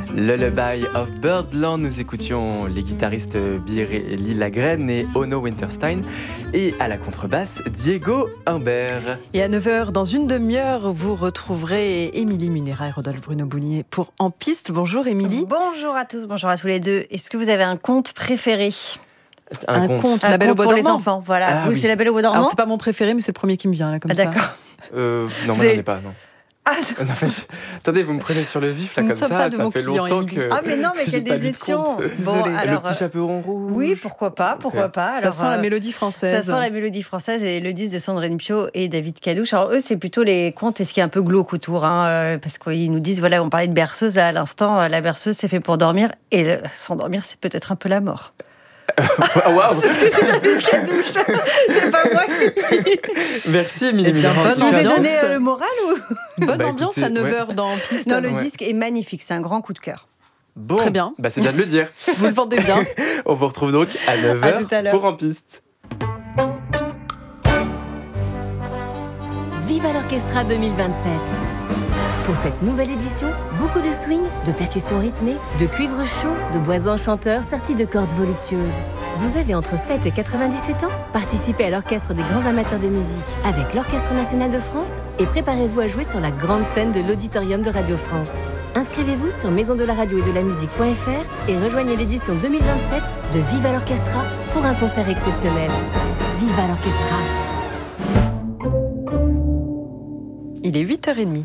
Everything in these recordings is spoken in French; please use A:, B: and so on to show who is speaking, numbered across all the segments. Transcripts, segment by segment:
A: Lullaby of Birdland, nous écoutions les guitaristes Biréli Lagrène et Ono Winterstein et à la contrebasse Diego Humbert.
B: Et à 9h, dans une demi-heure, vous retrouverez Émilie Munera et Rodolphe Bruno Boulier pour En Piste. Bonjour Émilie.
C: Bonjour à tous, bonjour à tous les deux. Est-ce que vous avez un conte préféré ?
B: Un conte,
C: La Belle au Bois
B: pour
C: dormant.
B: les
C: enfants, voilà.
B: Oui.
C: C'est La Belle au Bois dormant.
B: Alors c'est pas mon préféré, mais c'est le premier qui me vient là comme ça.
C: D'accord.
A: Non, moi j'en ai pas, non. Non, attendez, vous me prenez sur le vif là comme ça fait longtemps que.
C: Ah mais non, mais quelle déception.
A: Bon, alors, le petit chaperon rouge.
C: Oui, pourquoi pas.
B: Alors, ça sent la mélodie française.
C: Ça sent la mélodie française et le disque de Sandrine Piau et David Cadouche. Alors eux, c'est plutôt les contes et ce qui est un peu glauque autour, parce qu'ils nous disent, voilà, on parlait de berceuse là, à l'instant, la berceuse c'est fait pour dormir et s'endormir c'est peut-être un peu la mort.
A: Waouh.
C: C'est ce que dit David Cadouche. C'est pas moi qui le dis.
A: Merci Émilie Munera.
B: Bonne
C: Je vous ai
B: ambiance.
C: donné le moral ou
B: Bonne ambiance à 9h dans Piste.
C: Non, le disque est magnifique, c'est un grand coup de cœur.
A: Bon,
B: très bien.
A: C'est bien de le dire.
B: Vous le vendez bien.
A: On vous retrouve donc à 9h pour En Piste.
D: Viva l'Orchestra 2027. Pour cette nouvelle édition, beaucoup de swing, de percussions rythmées, de cuivre chaud, de bois enchanteurs sortis de cordes voluptueuses. Vous avez entre 7 et 97 ans ? Participez à l'orchestre des grands amateurs de musique avec l'Orchestre national de France et préparez-vous à jouer sur la grande scène de l'Auditorium de Radio France. Inscrivez-vous sur maisondelaradio et de la musique.fr et rejoignez l'édition 2027 de Viva l'Orchestra pour un concert exceptionnel. Viva l'Orchestra.
B: Il est 8h30.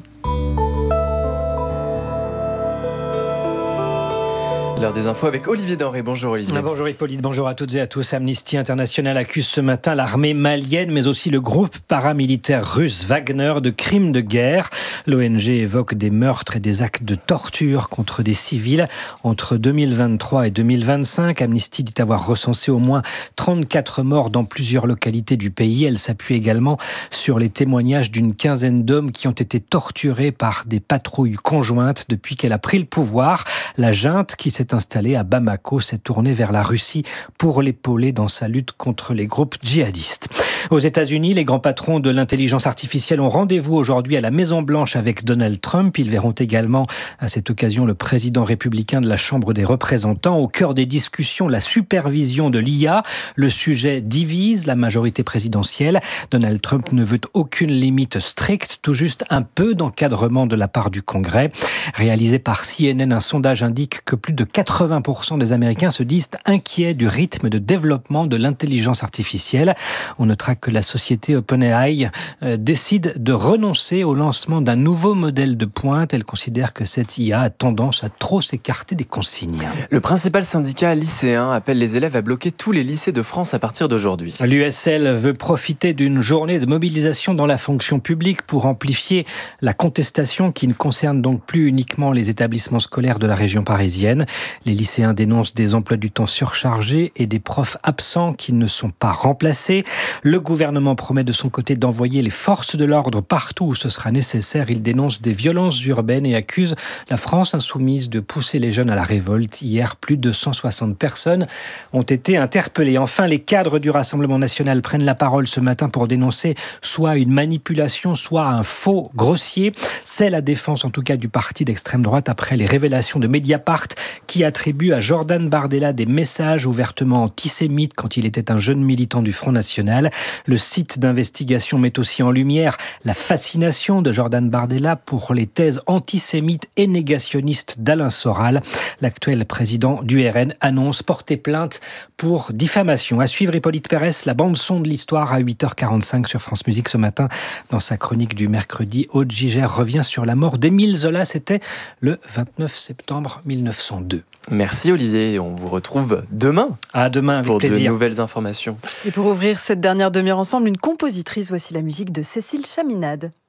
A: L'heure des infos avec Olivier Denré. Bonjour Olivier.
E: Bonjour Hippolyte, bonjour à toutes et à tous. Amnesty International accuse ce matin l'armée malienne, mais aussi le groupe paramilitaire russe Wagner de crimes de guerre. L'ONG évoque des meurtres et des actes de torture contre des civils entre 2023 et 2025. Amnesty dit avoir recensé au moins 34 morts dans plusieurs localités du pays. Elle s'appuie également sur les témoignages d'une quinzaine d'hommes qui ont été torturés par des patrouilles conjointes depuis qu'elle a pris le pouvoir. La junte qui s'est installée à Bamako s'est tournée vers la Russie pour l'épauler dans sa lutte contre les groupes djihadistes. Aux États-Unis, les grands patrons de l'intelligence artificielle ont rendez-vous aujourd'hui à la Maison-Blanche avec Donald Trump. Ils verront également à cette occasion le président républicain de la Chambre des représentants. Au cœur des discussions, la supervision de l'IA. Le sujet divise la majorité présidentielle. Donald Trump ne veut aucune limite stricte, tout juste un peu d'encadrement de la part du Congrès. Réalisé par CNN, un sondage indique que plus de 80% des Américains se disent inquiets du rythme de développement de l'intelligence artificielle. On notera que la société OpenAI décide de renoncer au lancement d'un nouveau modèle de pointe. Elle considère que cette IA a tendance à trop s'écarter des consignes.
A: Le principal syndicat lycéen appelle les élèves à bloquer tous les lycées de France à partir d'aujourd'hui.
E: L'USL veut profiter d'une journée de mobilisation dans la fonction publique pour amplifier la contestation qui ne concerne donc plus uniquement les établissements scolaires de la région parisienne. Les lycéens dénoncent des emplois du temps surchargés et des profs absents qui ne sont pas remplacés. Le gouvernement promet de son côté d'envoyer les forces de l'ordre partout où ce sera nécessaire. Il dénonce des violences urbaines et accuse la France insoumise de pousser les jeunes à la révolte. Hier, plus de 160 personnes ont été interpellées. Enfin, les cadres du Rassemblement national prennent la parole ce matin pour dénoncer soit une manipulation, soit un faux grossier. C'est la défense en tout cas du parti d'extrême droite après les révélations de Mediapart qui attribue à Jordan Bardella des messages ouvertement antisémites quand il était un jeune militant du Front National. Le site d'investigation met aussi en lumière la fascination de Jordan Bardella pour les thèses antisémites et négationnistes d'Alain Soral. L'actuel président du RN annonce porter plainte pour diffamation. À suivre Hippolyte Pérès, la bande-son de l'histoire à 8h45 sur France Musique ce matin. Dans sa chronique du mercredi, Aude Gigère revient sur la mort d'Émile Zola. C'était le 29 septembre 1902.
A: Merci Olivier, on vous retrouve demain.
E: À demain, avec
A: pour
E: plaisir.
A: De nouvelles informations.
B: Et pour ouvrir cette dernière demi-heure ensemble, une compositrice, voici la musique de Cécile Chaminade.